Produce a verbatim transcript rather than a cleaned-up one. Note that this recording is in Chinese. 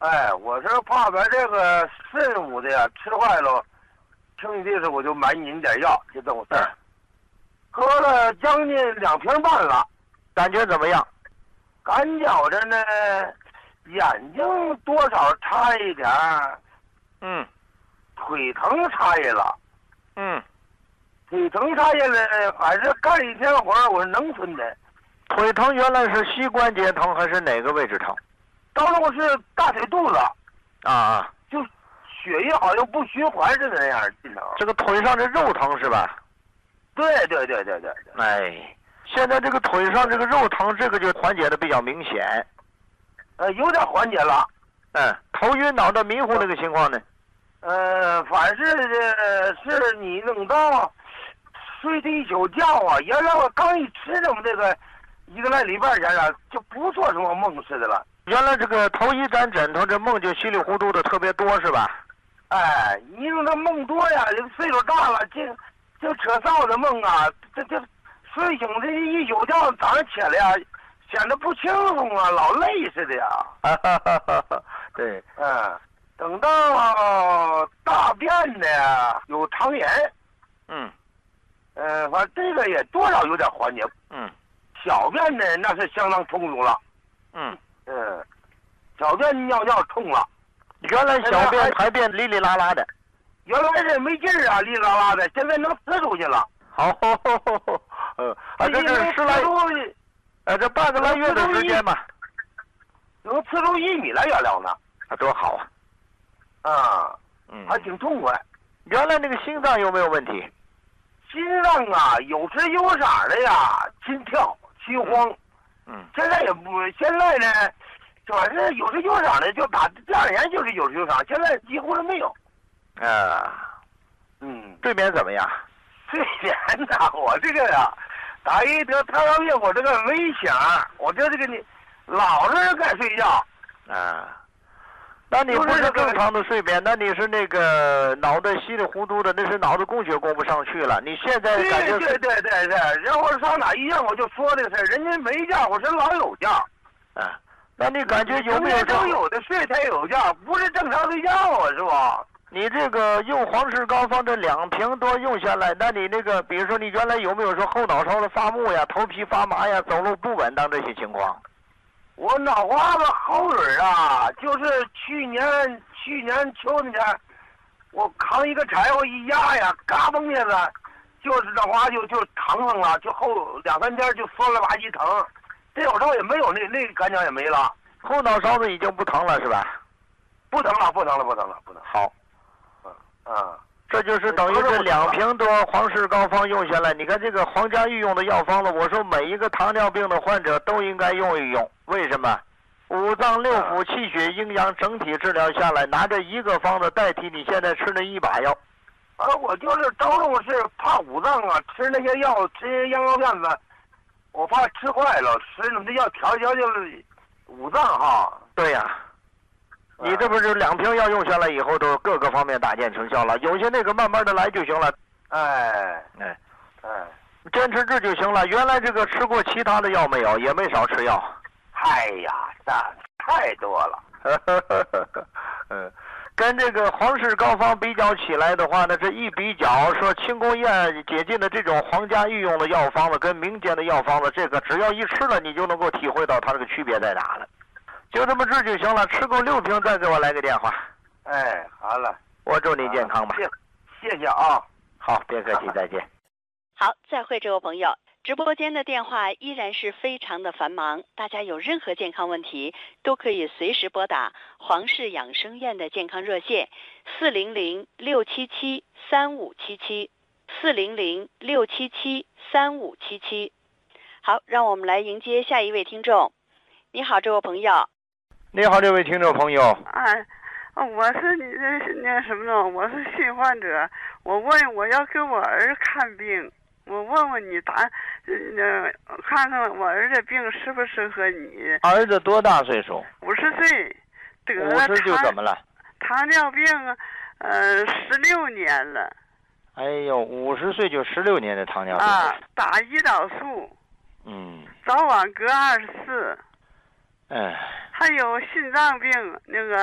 哎，我是怕把这个肾捂的呀吃坏了，听的是我就买您点药，就这么事儿。喝了将近两瓶半了， 感觉怎么样？ 感觉着呢，眼睛多少差一点儿， 嗯腿疼差异了， 嗯， 腿疼差异了，还是干一天活儿我是能吞的。 腿疼原来是膝关节疼还是哪个位置疼？ 到了我是大腿肚子， 啊啊， 就血液好像不循环似的那样劲疼。 这个腿上这肉疼是吧？ 对对对对对对。 哎，现在这个腿上这个肉疼，这个就缓解的比较明显。 呃，有点缓解了。 嗯，头晕脑的迷糊那个情况呢？ 呃，反是呃是你弄到睡的一宿觉啊，原来我刚一吃这么这个一个来礼拜前啊，就不做什么梦似的了。 原来这个头一沾枕头，这梦就稀里糊涂的特别多是吧？ 哎，你说这梦多呀，这岁数大了，这这扯臊的梦啊，这这睡醒这一宿觉，早上起来呀，显得不轻松啊，老累似的呀。 哈哈哈哈哈。对， 嗯，等到大便呢有肠炎， 嗯呃，反正这个也多少有点缓解。 嗯小便呢那是相当充足了。 嗯嗯，小便尿尿冲了， 原来小便排便哩哩啦啦的， 原来是没劲儿啊，哩哩啦啦的，现在能呲出去了。 好，呃，啊，这这十来，呃，这半个来月的时间吧， 能呲出一米来原了呢。 啊，多好啊！ 啊， 嗯， 还挺痛快。 原来那个心脏有没有问题？ 心脏啊，有时有色的呀，心跳、心慌。 嗯， 现在也不，现在呢，反正有时有色的，就打第二年就是有时有色，现在几乎是没有。 啊， 嗯， 睡眠怎么样？ 睡眠呐，我这个呀，打一得糖尿病，我这个没醒，我这这个你老是该睡觉。 啊，那你不是正常的睡眠，那你是那个脑袋稀里糊涂的，那是脑子供血供不上去了。你现在感觉对对对对对，让我上哪医院我就说这个事儿，人家没觉，我是老有觉。 啊，那你感觉有没有都有的睡才有觉，不是正常睡觉啊，是吧？ 你这个用黄氏膏方这两瓶多用下来，那你那个，比如说你原来有没有说后脑勺的发木呀、头皮发麻呀、走路不稳当这些情况？ 我脑瓜子后腿啊，就是去年去年秋天，我扛一个柴火一压呀，嘎嘣一下子，就是脑瓜就就疼上了，就后两三天就酸了吧唧疼，这有时候也没有那那感觉也没了， 后脑勺子已经不疼了是吧？ 不疼了，不疼了，不疼了，不疼。 好， 嗯嗯。 这就是等于是两瓶多黄氏膏方用下来，你看这个皇家御用的药方子，我说每一个糖尿病的患者都应该用一用。为什么？五脏六腑气血阴阳整体治疗下来，拿着一个方子代替你现在吃那一把药。 而我就是着重是怕五脏啊，吃那些药，吃些羊羔片子，我怕吃坏了，吃那药调调就是五脏哈。 对呀、啊。你这不是两瓶药用下来以后，都各个方面大见成效了。有些那个慢慢的来就行了。 哎哎哎， 坚持治就行了。原来这个吃过其他的药没有？也没少吃药。 哎呀，那太多了。 嗯，跟这个黄氏膏方比较起来的话呢，这一比较说清宫宴解禁的这种皇家御用的药方子跟民间的药方子，这个只要一吃了，你就能够体会到它这个区别在哪了。就这么治就行了，吃够六瓶再给我来个电话。 哎，好了， 我祝你健康吧。 谢谢谢啊。 好，别客气，再见。 好，再会，这位朋友。直播间的电话依然是非常的繁忙，大家有任何健康问题都可以随时拨打皇氏养生院的健康热线四零零六七七三五七七四零零六七七三五七七。好，让我们来迎接下一位听众。你好，这位朋友。 你好，这位听众朋友。 哎，我是你这那什么呢？我是新患者，我问我要给我儿看病，我问问你答，呃，看看我儿子病适不适合你。 儿子多大岁数？ 五十岁，得了五十就怎么了？ 糖尿病，呃，十六年了。 哎呦，五十岁就十六年的糖尿病。 啊，打胰岛素。 嗯。 早晚各二十四。 哎。 还有心脏病那个。